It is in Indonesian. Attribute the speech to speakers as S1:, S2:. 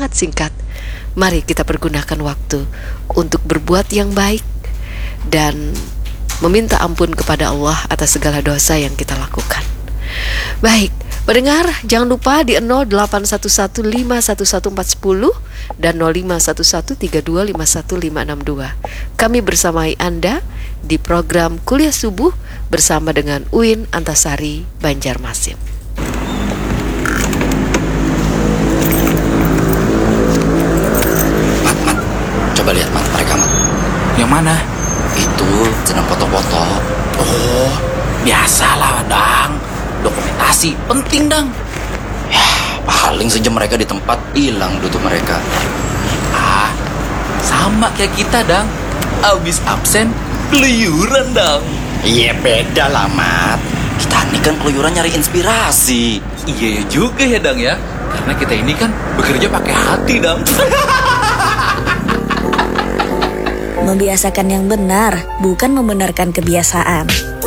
S1: sangat singkat. Mari kita pergunakan waktu untuk berbuat yang baik dan meminta ampun kepada Allah atas segala dosa yang kita lakukan. Baik, pendengar, jangan lupa di 0811511410 dan 051132515662. Kami bersamai Anda di program Kuliah Subuh bersama dengan Uin Antasari Banjarmasin.
S2: Mat, coba lihat mereka, Mat.
S3: Yang mana?
S2: Itu sedang foto-foto.
S3: Oh, biasalah, Dang. Dokumentasi penting, Dang.
S2: Ya, paling sejam mereka di tempat, hilang tutup mereka.
S3: Ah, sama kayak kita, Dang. Abis absen, keluyuran, Dang.
S2: Iya, beda lah, Mat. Kita ini kan keluyuran nyari inspirasi.
S3: Iya juga ya, Dang ya. Karena kita ini kan bekerja pakai hati, Dang.
S4: Membiasakan yang benar, bukan membenarkan kebiasaan.